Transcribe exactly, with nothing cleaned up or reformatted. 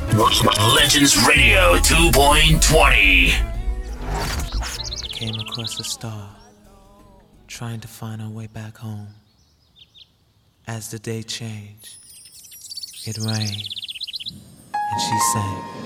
Legends Radio two point twenty. Came across a star, trying to find our way back home. As the day changed, it rained, and she sang.